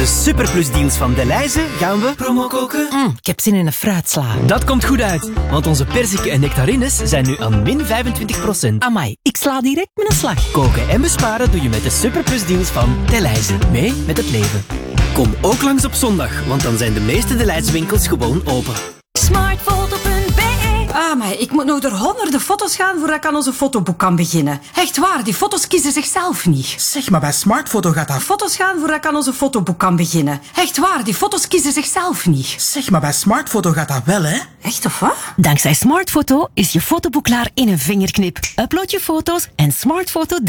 De Superplus-deals van Delhaize gaan we promo koken. Ik heb zin in een fruitsla. Dat komt goed uit, want onze perziken en nectarines zijn nu aan min 25%. Amai, ik sla direct met een slag. Koken en besparen doe je met de Superplus-deals van Delhaize. Mee met het leven. Kom ook langs op zondag, want dan zijn de meeste Delhaize winkels gewoon open. Smartfoto.be. Maar ik moet nog door honderden foto's gaan voordat ik aan onze fotoboek kan beginnen. Echt waar, die foto's kiezen zichzelf niet. Zeg, maar bij Smartfoto gaat dat... Foto's gaan voordat ik aan onze fotoboek kan beginnen. Echt waar, die foto's kiezen zichzelf niet. Zeg, maar bij Smartfoto gaat dat wel, hè? Echt of wat? Dankzij Smartfoto is je fotoboek klaar in een vingerknip. Upload je foto's en Smartfoto doet